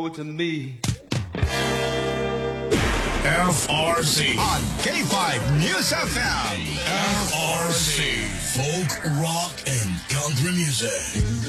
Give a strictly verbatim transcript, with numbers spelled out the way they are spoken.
to me. F R C on K five News F M. F R C, folk, rock, and country music.